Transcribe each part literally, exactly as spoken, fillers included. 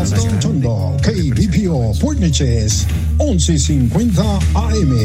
Estás escuchando K B P O Portneches once cincuenta A M.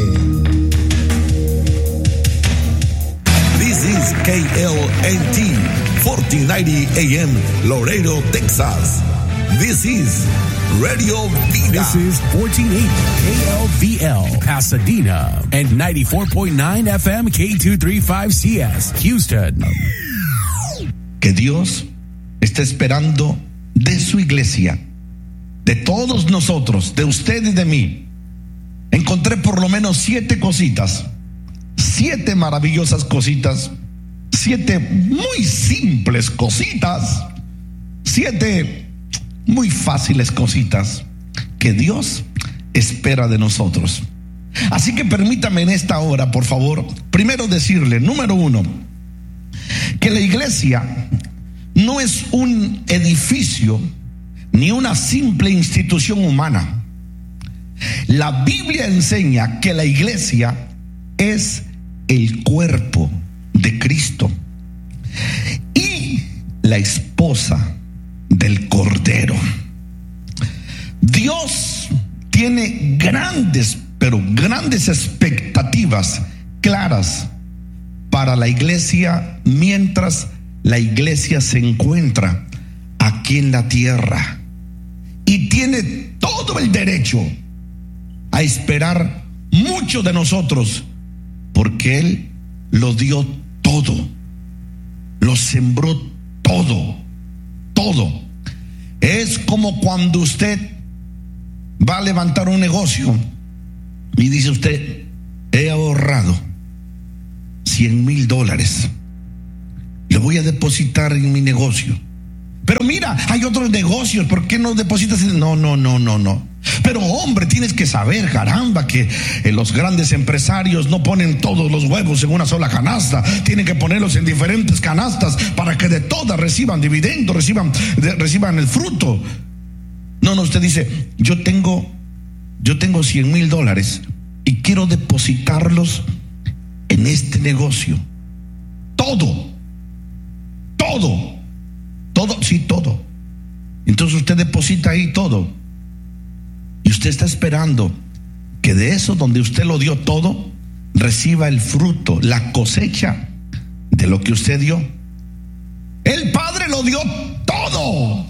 This is K L N T fourteen ninety A M Laredo, Texas. This is Radio Vida. This is fourteen eighty K L V L Pasadena and ninety-four point nine F M K two thirty-five C S Houston. Que Dios está esperando de su iglesia, de todos nosotros, de usted y de mí. Encontré por lo menos siete cositas, siete maravillosas cositas, siete muy simples cositas, siete muy fáciles cositas que Dios espera de nosotros. Así que permítame en esta hora, por favor, primero decirle, número uno, que la iglesia no es un edificio ni una simple institución humana. La Biblia enseña que la iglesia es el cuerpo de Cristo y la esposa del Cordero. Dios tiene grandes, pero grandes expectativas claras para la iglesia mientras la iglesia se encuentra aquí en la tierra, y tiene todo el derecho a esperar mucho de nosotros, porque Él lo dio todo, lo sembró todo, todo. Es como cuando usted va a levantar un negocio y dice usted: he ahorrado cien mil dólares, le voy a depositar en mi negocio. Pero mira, hay otros negocios, ¿por qué no depositas? No, no, no, no, no. Pero hombre, tienes que saber, caramba, que eh, los grandes empresarios no ponen todos los huevos en una sola canasta. Tienen que ponerlos en diferentes canastas para que de todas reciban dividendos, reciban, de, reciban el fruto. No, no, usted dice: yo tengo, yo tengo cien mil dólares y quiero depositarlos en este negocio. Todo, todo. Todo, sí, todo. Entonces usted deposita ahí todo. Y usted está esperando que de eso, donde usted lo dio todo, reciba el fruto, la cosecha de lo que usted dio. El Padre lo dio todo.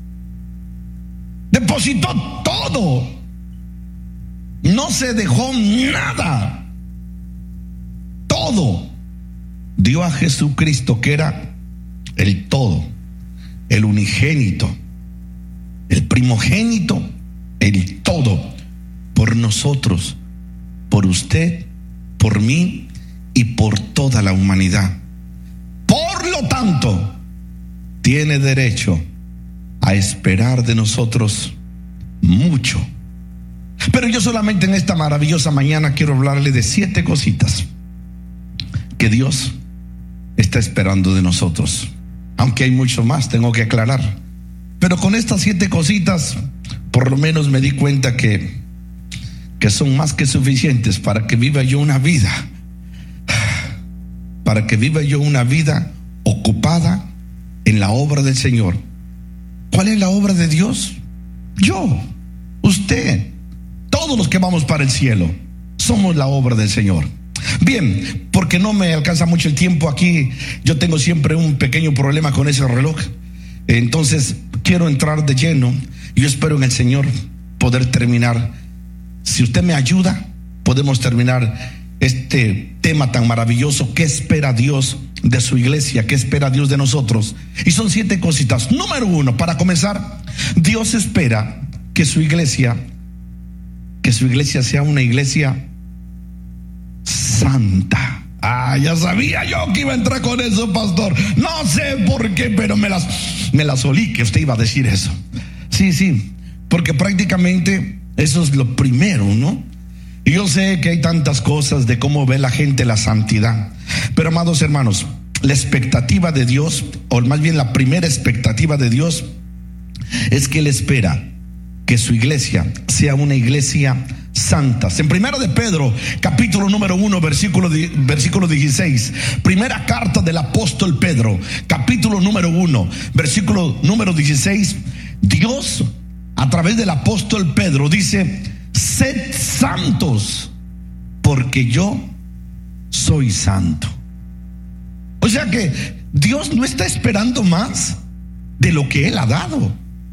Depositó todo. No se dejó nada. Todo dio a Jesucristo, que era el todo, el unigénito, el primogénito, el todo, por nosotros, por usted, por mí y por toda la humanidad. Por lo tanto, tiene derecho a esperar de nosotros mucho. Pero yo solamente en esta maravillosa mañana quiero hablarle de siete cositas que Dios está esperando de nosotros. Aunque hay mucho más, tengo que aclarar. Pero con estas siete cositas, por lo menos me di cuenta que, que son más que suficientes para que viva yo una vida, para que viva yo una vida ocupada en la obra del Señor. ¿Cuál es la obra de Dios? Yo, usted, todos los que vamos para el cielo, somos la obra del Señor. Bien, porque no me alcanza mucho el tiempo aquí, yo tengo siempre un pequeño problema con ese reloj. Entonces quiero entrar de lleno. Yo espero en el Señor poder terminar. Si usted me ayuda, podemos terminar este tema tan maravilloso. ¿Qué espera Dios de su iglesia? ¿Qué espera Dios de nosotros? Y son siete cositas. Número uno, para comenzar, Dios espera que su iglesia, que su iglesia sea una iglesia santa. Ah, ya sabía yo que iba a entrar con eso, pastor. No sé por qué, pero me las, me las olí que usted iba a decir eso. Sí, sí, porque prácticamente eso es lo primero, ¿no? Y yo sé que hay tantas cosas de cómo ve la gente la santidad. Pero, amados hermanos, la expectativa de Dios, o más bien la primera expectativa de Dios, es que Él espera que su iglesia sea una iglesia santas. En primera de Pedro, capítulo número uno, versículo, versículo dieciséis, primera carta del apóstol Pedro, capítulo número uno, versículo número dieciséis, Dios a través del apóstol Pedro, dice: sed santos, porque yo soy santo. O sea que Dios no está esperando más de lo que Él ha dado,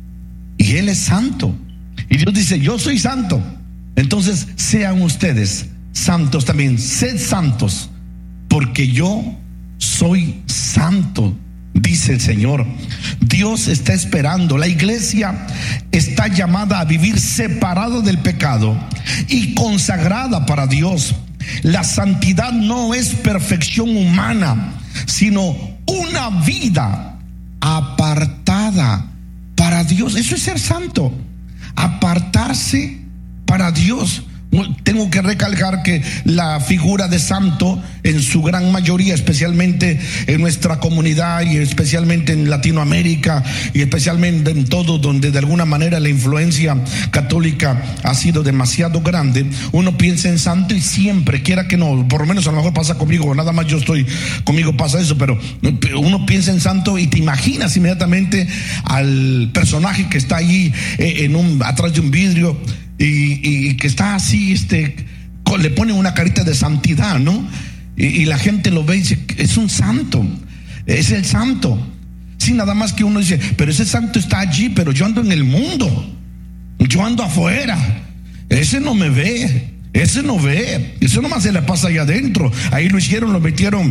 y Él es santo. Y Dios dice: yo soy santo, entonces sean ustedes santos también. Sed santos, porque yo soy santo, dice el Señor. Dios está esperando. La iglesia está llamada a vivir separada del pecado y consagrada para Dios. La santidad no es perfección humana, sino una vida apartada para Dios. Eso es ser santo, apartarse para Dios. Tengo que recalcar que la figura de santo, en su gran mayoría, especialmente en nuestra comunidad y especialmente en Latinoamérica y especialmente en todo donde de alguna manera la influencia católica ha sido demasiado grande, uno piensa en santo y siempre, quiera que no, por lo menos a lo mejor pasa conmigo, nada más yo estoy, conmigo pasa eso, pero uno piensa en santo y te imaginas inmediatamente al personaje que está allí en un, atrás de un vidrio, Y, y que está así, este, le ponen una carita de santidad, ¿no? Y, y la gente lo ve y dice: es un santo, es el santo. Sí, nada más que uno dice: pero ese santo está allí, pero yo ando en el mundo, yo ando afuera, ese no me ve, ese no ve, eso nomás se le pasa allá adentro. Ahí lo hicieron, lo metieron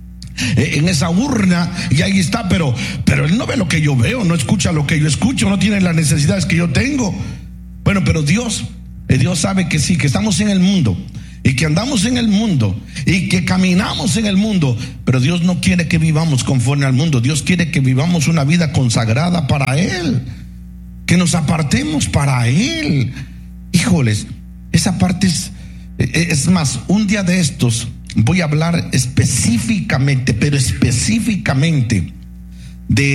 en esa urna y ahí está, pero, pero él no ve lo que yo veo, no escucha lo que yo escucho, no tiene las necesidades que yo tengo. Bueno, pero Dios, Dios sabe que sí, que estamos en el mundo y que andamos en el mundo y que caminamos en el mundo, pero Dios no quiere que vivamos conforme al mundo. Dios quiere que vivamos una vida consagrada para Él, que nos apartemos para Él. Híjoles, esa parte es, es más, un día de estos voy a hablar específicamente, pero específicamente